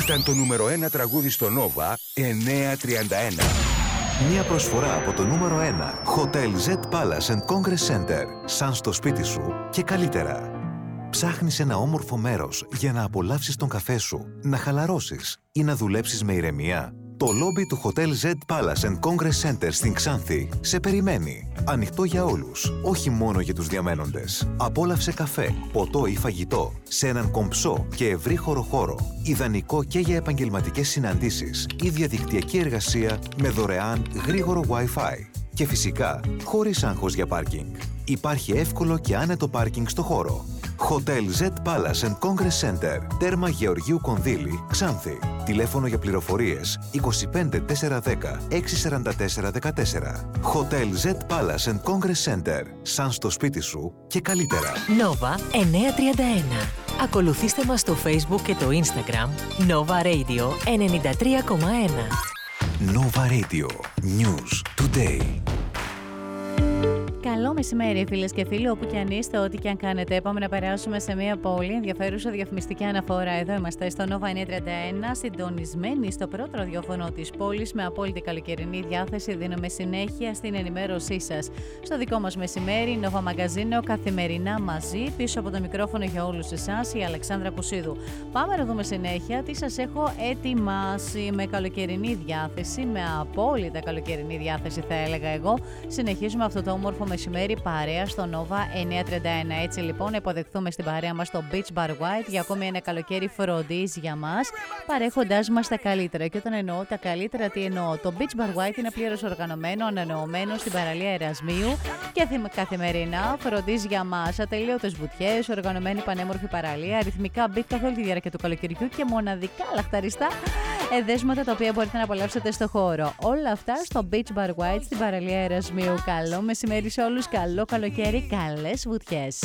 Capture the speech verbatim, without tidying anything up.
Ήταν το νούμερο ένα τραγούδι στο Nova εννιακόσια τριάντα ένα. Μια προσφορά από το νούμερο ένα Hotel Z Palace and Congress Center. Σαν στο σπίτι σου και καλύτερα. Ψάχνεις ένα όμορφο μέρος για να απολαύσεις τον καφέ σου, να χαλαρώσεις ή να δουλέψεις με ηρεμία? Το λόμπι του Hotel Z Palace and Congress Center στην Ξάνθη σε περιμένει. Ανοιχτό για όλους, όχι μόνο για τους διαμένοντες. Απόλαυσε καφέ, ποτό ή φαγητό σε έναν κομψό και ευρύχωρο χώρο. Ιδανικό και για επαγγελματικές συναντήσεις ή διαδικτυακή εργασία με δωρεάν γρήγορο Wi-Fi. Και φυσικά, χωρίς άγχος για πάρκινγκ. Υπάρχει εύκολο και άνετο πάρκινγκ στο χώρο. Hotel Z Palace and Congress Center, τέρμα Γεωργίου Κονδύλη, Ξάνθη. Τηλέφωνο για πληροφορίες είκοσι πέντε τετρακόσια δέκα έξι σαράντα τέσσερα δεκατέσσερα. Hotel Z Palace and Congress Center, σαν στο σπίτι σου και καλύτερα. Nova εννιακόσια τριάντα ένα. Ακολουθήστε μας στο Facebook και το Instagram Nova Radio ενενήντα τρία κόμμα ένα. Nova Radio News Today. Καλό μεσημέρι, φίλες και φίλοι, όπου και αν είστε, ό,τι και αν κάνετε. Πάμε να περάσουμε σε μια πολύ ενδιαφέρουσα διαφημιστική αναφορά. Εδώ είμαστε στο Nova εννιακόσια τριάντα ένα, συντονισμένοι στο πρώτο ραδιόφωνο της πόλης, με απόλυτη καλοκαιρινή διάθεση. Δίνουμε συνέχεια στην ενημέρωσή σας. Στο δικό μας μεσημέρι, Nova Μαγκαζίνο, καθημερινά μαζί. Πίσω από το μικρόφωνο για όλους εσάς, η Αλεξάνδρα Πουσίδου. Πάμε να δούμε συνέχεια τι σας έχω ετοιμάσει. Με καλοκαιρινή διάθεση, με απόλυτα καλοκαιρινή διάθεση, θα έλεγα εγώ. Συνεχίζουμε αυτό το όμορφο μεσημέρι παρέα στο Nova εννιακόσια τριάντα ένα. Έτσι λοιπόν, υποδεχθούμε στην παρέα μας το Beach Bar White για ακόμη ένα καλοκαίρι φροντίζει για μας, παρέχοντάς μας τα καλύτερα. Και όταν εννοώ τα καλύτερα, τι εννοώ? Το Beach Bar White είναι πλήρως οργανωμένο, ανανεωμένο στην παραλία Ερασμίου και καθημερινά φροντίζει για μας ατελείωτες βουτιές, οργανωμένη πανέμορφη παραλία, αριθμικά beat καθ' όλη τη διάρκεια του καλοκαιριού και μοναδικά λαχταριστά εδέσματα τα οποία μπορείτε να απολαύσετε στο χώρο. Όλα αυτά στο Beach Bar White στην παραλία Ερασμίου. Καλό μεσημέρι σε όλους, καλό καλοκαίρι, καλές βουτιές.